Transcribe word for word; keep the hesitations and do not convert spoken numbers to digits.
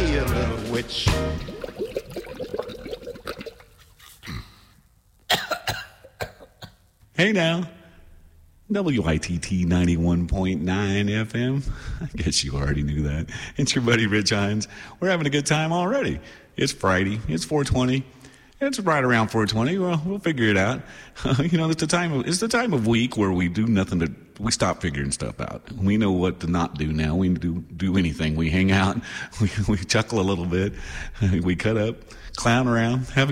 you little witch. Hey now, W I T T ninety-one point nine F M. I guess you already knew that. It's your buddy Rich Hines. We're having a good time already. It's Friday. It's four twenty. It's right around four twenty. Well, we'll figure it out. you know, it's the time of it's the time of week where we do nothing to we stop figuring stuff out. We know what to not do now. We do do anything. We hang out. We we chuckle a little bit. We cut up, clown around, have